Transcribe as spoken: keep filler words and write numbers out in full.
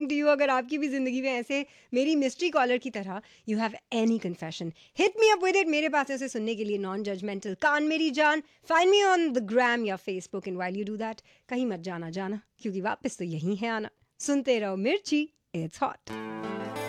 To you, अगर आपकी भी जिंदगी में ऐसे मेरी मिस्ट्री कॉलर की तरह you have any confession, hit me up with it. मेरे पास ऐसे सुनने के लिए नॉन जजमेंटल कान मेरी जान. Find me on the gram या Facebook and while you do that, कहीं मत जाना जाना, क्योंकि वापस तो यही है आना. सुनते रहो मिर्ची, इट्स हॉट.